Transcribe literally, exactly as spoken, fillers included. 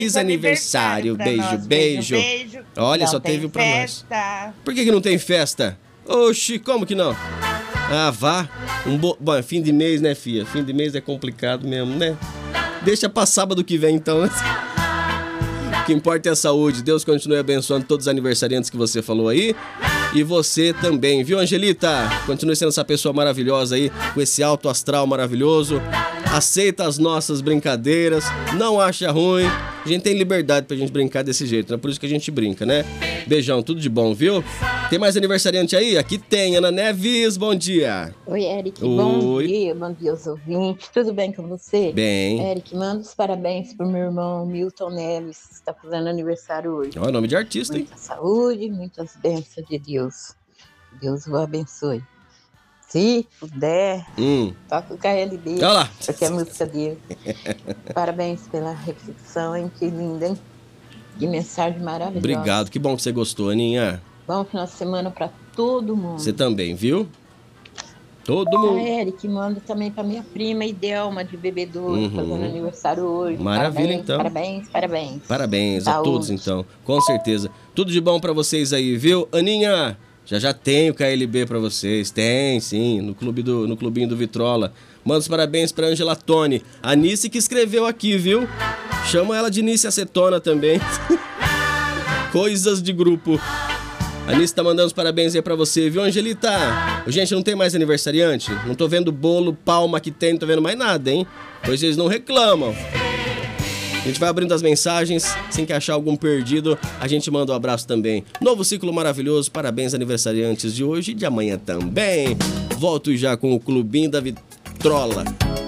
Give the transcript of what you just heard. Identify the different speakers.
Speaker 1: Feliz aniversário, beijo,
Speaker 2: nós.
Speaker 1: beijo,
Speaker 2: beijo, beijo.
Speaker 1: Olha,
Speaker 2: Não
Speaker 1: só
Speaker 2: tem
Speaker 1: teve pra nós.
Speaker 2: festa.
Speaker 1: Por que que não tem festa? Oxi, como que não? Ah, vá. Um bo... Bom, é fim de mês, né, filha? Fim de mês é complicado mesmo, né? Deixa pra sábado que vem, então. O que importa é a saúde. Deus continue abençoando todos os aniversariantes que você falou aí. E você também, viu, Angelita? Continue sendo essa pessoa maravilhosa aí, com esse alto astral maravilhoso. Aceita as nossas brincadeiras, não acha ruim. A gente tem liberdade pra gente brincar desse jeito, né? Por isso que a gente brinca, né? Beijão, tudo de bom, viu? Tem mais aniversariante aí? Aqui tem, Ana Neves, bom dia.
Speaker 3: Oi, Eric,
Speaker 1: Oi.
Speaker 3: bom dia, bom dia aos ouvintes. Tudo bem com você?
Speaker 1: Bem.
Speaker 3: Eric, manda os parabéns pro meu irmão Milton Neves, que está fazendo aniversário hoje.
Speaker 1: Olha o nome de artista, hein?
Speaker 3: Muita saúde, muitas bênçãos de Deus. Deus o abençoe. Se puder,
Speaker 1: Hum.
Speaker 3: toca o K L B,
Speaker 1: Olha lá.
Speaker 3: porque é a música dele. Parabéns pela reflexão, hein? Que linda, hein? Que mensagem maravilhosa.
Speaker 1: Obrigado, que bom que você gostou, Aninha.
Speaker 3: Bom final de semana para todo mundo.
Speaker 1: Você também, viu? Todo mundo.
Speaker 3: Ah, Eric, manda também para minha prima Idelma de Bebedouro,
Speaker 1: Uhum.
Speaker 3: fazendo aniversário hoje.
Speaker 1: Maravilha,
Speaker 3: parabéns,
Speaker 1: então.
Speaker 3: Parabéns, parabéns.
Speaker 1: Parabéns a
Speaker 3: Saúde.
Speaker 1: todos, então. Com certeza. Tudo de bom pra vocês aí, viu? Aninha, já já tem o K L B pra vocês. Tem, sim, no, clube do, no clubinho do Vitrola. Manda os parabéns pra Angela Toni. A Nice que escreveu aqui, viu? Chama ela de Nice Acetona também. Coisas de grupo. A Nice tá mandando os parabéns aí pra você, viu, Angelita? Gente, não tem mais aniversariante? Não tô vendo bolo, palma que tem, não tô vendo mais nada, hein? Pois eles não reclamam. A gente vai abrindo as mensagens, sem que achar algum perdido, a gente manda um abraço também. Novo ciclo maravilhoso, parabéns aniversariantes de hoje e de amanhã também. Volto já com o Clubinho da Vitrola.